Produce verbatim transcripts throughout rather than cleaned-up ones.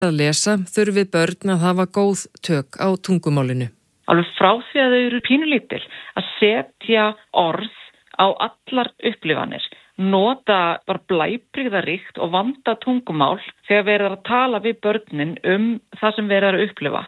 að lesa þurfi börn að hafa góð tök á tungumálinu. Alveg frá því að þau eru pínulítil að setja orð á allar upplifanir, nota bara blæbrigðaríkt og vanda tungumál þegar verið að tala við börnin um það sem verið að upplifa.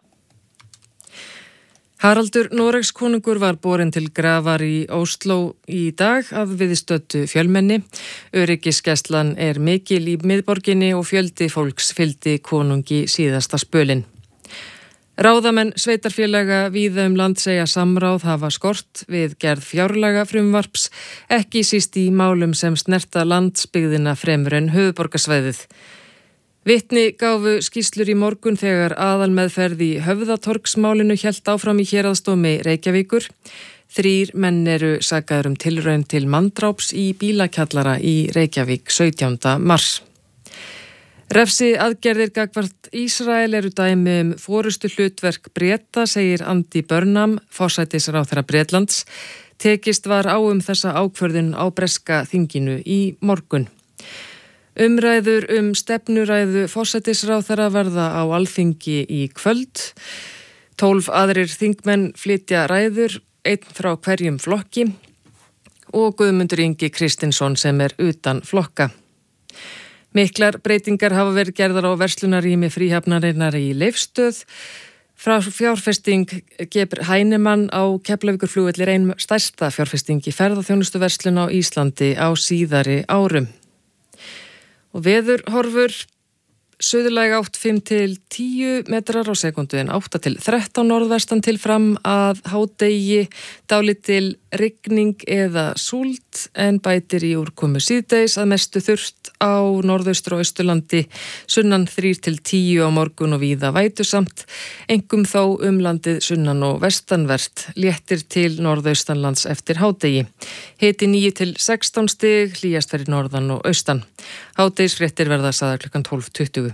Haraldur Noregskonungur var borinn til grafar í Ósló í dag að viðstöddu fjölmenni. Öryggisgæslan er mikil í miðborginni og fjöldi fólks fylgdi konungi síðasta spölinn. Ráðamenn sveitarfélaga víða um land segja samráð hafa skort við gerð fjárlaga frumvarps, ekki síst í málum sem snerta landsbyggðina fremur en höfuðborgarsvæðið. Vitni gáfu skýrslur í morgun þegar aðalmeðferð í Höfðatorgsmálinu hélt áfram í héraðsdómi Reykjavíkur. Þrír menn eru sakaðir um tilraun til manndráps í bílakjallara í Reykjavík sautjánda mars. Refsi aðgerðir gagnvart Ísrael eru dæmi um forystu hlutverk Breta, segir Andy Burnham, forsætisráðherra Bretlands. Tekist var á um þessa ákvörðun á breska þinginu í morgun. Umræður um stefnuræðu forsætisráðherra verða á Alþingi í kvöld. Tólf aðrir þingmenn flytja ræður, einn frá hverjum flokki og Guðmundur Ingi Kristinsson sem er utan flokka. Miklar breytingar hafa verið gerðar á verslunarrými fríhafnarinnar í Leifsstöð. Frá fjárfesting Geir Heinemann á Keflavíkurflugvelli er ein stærsta fjárfesting í ferðaþjónustuverslun á Íslandi á síðari árum. Og veður horfur suðlæg átt fimm til tíu metrar á sekundu en átta til þrettán norðvestan til fram að hádegi, dálítil rigning eða súld en bætir í úrkomu síðdegis að mestu þurrt á norðaustur og austurlandi, sunnan þrír til tíu á morgun og víða vætusamt, einkum þó um landið sunnan og vestanvert, léttir til norðaustanlands eftir hádegi. Hiti níu til sextán stig, hlýjast fyrir norðan og austan. Hádegisfréttir verða sagðar klukkan tólf tuttugu.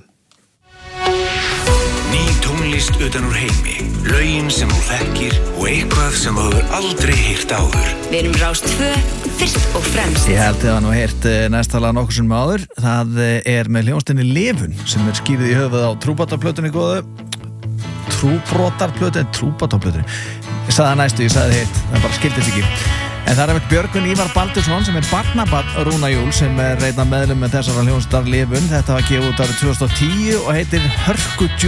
Ný tónlist utan úr heimi, lögin sem þú þekkir og eitthvað sem þú hefur aldrei heyrt áður. Við erum Rás tvö, fyrst og fremst. Ég held að nú heyrt næstala nokkur sem áður. Það er með hljómsveitinni Lifun sem er skýrð í höfuð á trúbátarplötunni góðu. Trúbrotarplötunni, trúbátarplötunni. Ég sagði það næstu, ég sagði hitt, það bara skildist ekki. En það er með Björgvin Ívar Baldursson sem er barnabarn Rúna Júl sem er einn af meðlum með þessara hljómsveitar Lifun. Þetta var gefið út árið tvö þúsund og tíu og heitir Hörku